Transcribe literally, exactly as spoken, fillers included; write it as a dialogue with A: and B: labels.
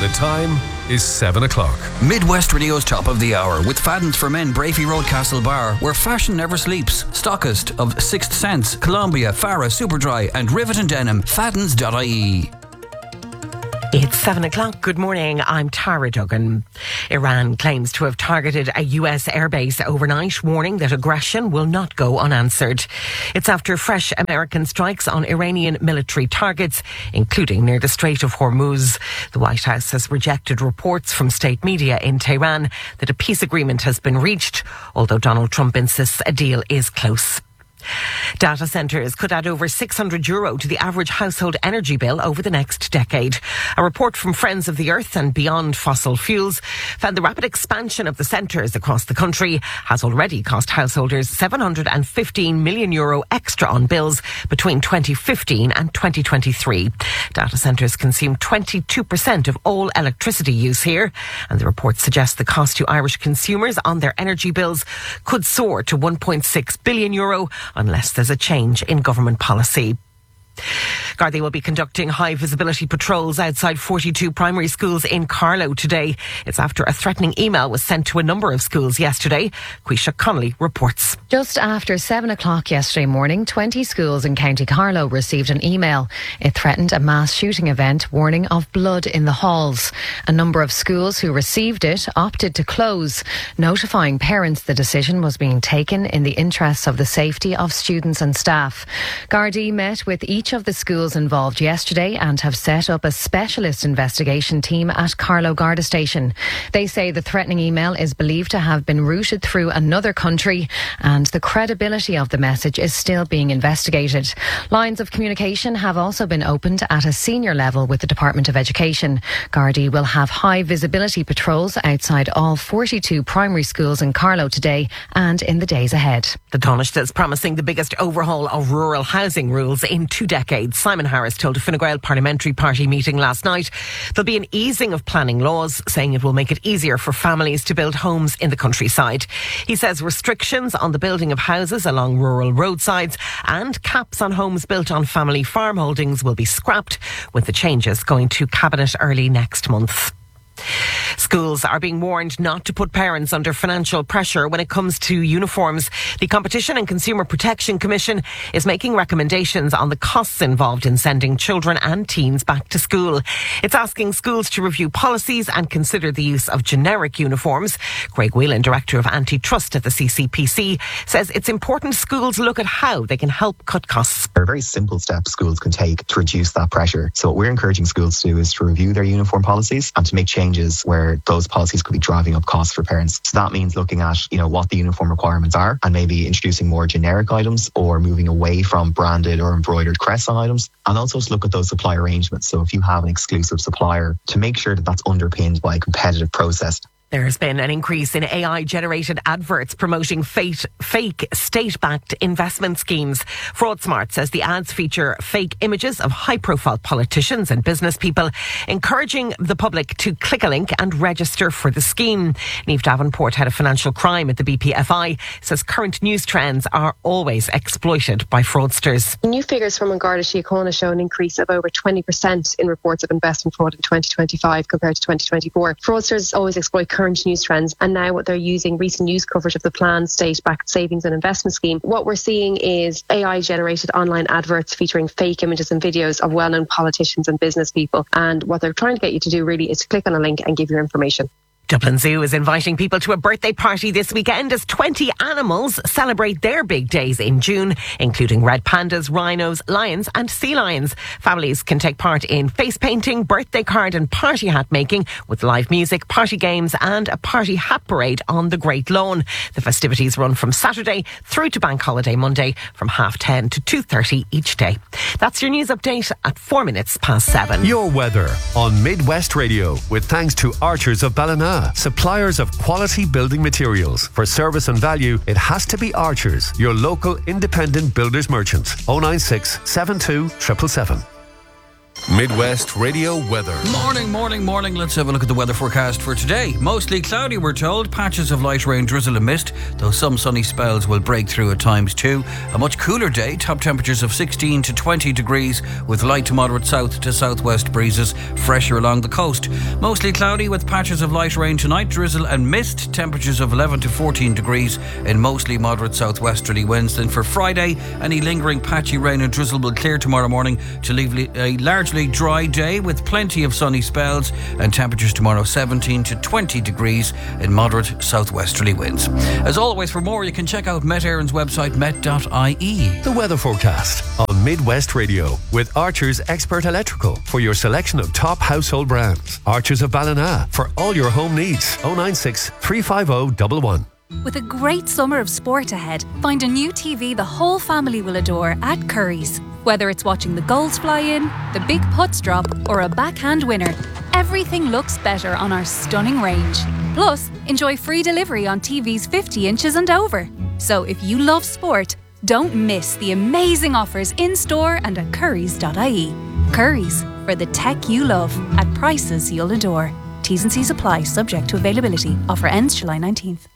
A: The time is seven o'clock.
B: Midwest Radio's Top of the Hour with Fadden's for Men, Brafey Road, Castlebar, where fashion never sleeps. Stockist of Sixth Sense, Columbia, Farah, Superdry and Rivet Denim. Faddens dot I E.
C: It's seven o'clock. Good morning. I'm Tara Duggan. Iran claims to have targeted a U S airbase overnight, warning that aggression will not go unanswered. It's after fresh American strikes on Iranian military targets, including near the Strait of Hormuz. The White House has rejected reports from state media in Tehran that a peace agreement has been reached, although Donald Trump insists a deal is close. Data centres could add over six hundred euro to the average household energy bill over the next decade. A report from Friends of the Earth and Beyond Fossil Fuels found the rapid expansion of the centres across the country has already cost householders seven hundred fifteen million euro extra on bills between twenty fifteen and twenty twenty-three. Data centres consume twenty-two percent of all electricity use here, and the report suggests the cost to Irish consumers on their energy bills could soar to one point six billion euro unless there's a change in government policy. Gardaí will be conducting high visibility patrols outside forty-two primary schools in Carlow today. It's after a threatening email was sent to a number of schools yesterday. Quisha Connolly reports.
D: Just after seven o'clock yesterday morning, twenty schools in County Carlow received an email. It threatened a mass shooting event, warning of blood in the halls. A number of schools who received it opted to close. Notifying parents the decision was being taken in the interests of the safety of students and staff. Gardaí met with each of the schools involved yesterday and have set up a specialist investigation team at Carlow Garda Station. They say the threatening email is believed to have been routed through another country and the credibility of the message is still being investigated. Lines of communication have also been opened at a senior level with the Department of Education. Gardaí will have high visibility patrols outside all forty-two primary schools in Carlow today and in the days ahead.
C: The Taoiseach is promising the biggest overhaul of rural housing rules in two decades. Simon Harris told a Fine Gael Parliamentary Party meeting last night there'll be an easing of planning laws, saying it will make it easier for families to build homes in the countryside. He says restrictions on the building of houses along rural roadsides and caps on homes built on family farm holdings will be scrapped, with the changes going to Cabinet early next month. Schools are being warned not to put parents under financial pressure when it comes to uniforms. The Competition and Consumer Protection Commission is making recommendations on the costs involved in sending children and teens back to school. It's asking schools to review policies and consider the use of generic uniforms. Craig Whelan, Director of Antitrust at the C C P C, says it's important schools look at how they can help cut costs.
E: There are very simple steps schools can take to reduce that pressure. So what we're encouraging schools to do is to review their uniform policies and to make changes where those policies could be driving up costs for parents. So that means looking at, you know, what the uniform requirements are and maybe introducing more generic items or moving away from branded or embroidered crest on items. And also to look at those supply arrangements. So if you have an exclusive supplier, to make sure that that's underpinned by a competitive process.
C: There's been an increase in A I-generated adverts promoting fake, fake state-backed investment schemes. FraudSmart says the ads feature fake images of high-profile politicians and business people, encouraging the public to click a link and register for the scheme. Niamh Davenport, head of financial crime at the B P F I, says current news trends are always exploited by fraudsters.
F: New figures from An Garda Síochána show an increase of over twenty percent in reports of investment fraud in twenty twenty-five compared to twenty twenty-four. Fraudsters always exploit current news trends, and now what they're using recent news coverage of the planned state-backed savings and investment scheme. What we're seeing is A I-generated online adverts featuring fake images and videos of well-known politicians and business people, and what they're trying to get you to do really is to click on a link and give your information.
C: Dublin Zoo is inviting people to a birthday party this weekend as twenty animals celebrate their big days in June, including red pandas, rhinos, lions and sea lions. Families can take part in face painting, birthday card and party hat making with live music, party games and a party hat parade on the Great Lawn. The festivities run from Saturday through to Bank Holiday Monday from half ten to two thirty each day. That's your news update at four minutes past seven.
A: Your weather on Midwest Radio with thanks to Archers of Ballina. Suppliers of quality building materials. For service and value, it has to be Archers, your local independent builders merchant. oh nine six, seven two, seven seven seven. Midwest Radio weather.
B: Morning, morning, morning. Let's have a look at the weather forecast for today. Mostly cloudy, we're told. Patches of light rain, drizzle and mist, though some sunny spells will break through at times too. A much cooler day. Top temperatures of sixteen to twenty degrees with light to moderate south to southwest breezes. Fresher along the coast. Mostly cloudy with patches of light rain tonight, drizzle and mist. Temperatures of eleven to fourteen degrees in mostly moderate southwesterly winds. Then for Friday, any lingering patchy rain and drizzle will clear tomorrow morning to leave a largely dry day with plenty of sunny spells, and temperatures tomorrow seventeen to twenty degrees in moderate southwesterly winds. As always, for more you can check out Met Éireann's website met dot I E.
A: The weather forecast on Midwest Radio with Archer's Expert Electrical for your selection of top household brands. Archers of Ballina for all your home needs. oh nine six, three five oh, one one.
G: With a great summer of sport ahead, find a new T V the whole family will adore at Curry's. Whether it's watching the goals fly in, the big putts drop, or a backhand winner, everything looks better on our stunning range. Plus, enjoy free delivery on T Vs fifty inches and over. So if you love sport, don't miss the amazing offers in-store and at currys dot I E. Curry's, for the tech you love, at prices you'll adore. T's and C's apply, subject to availability. Offer ends July nineteenth.